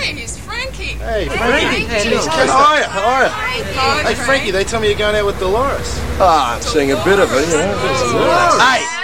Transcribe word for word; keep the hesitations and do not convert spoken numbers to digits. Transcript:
name is Frankie. Hey, Frankie. Hey, Jeez, how are you? How are you? Hey, Frankie, they tell me you're going out with Dolores. Ah, I'm seeing a bit of it, you know. Hey!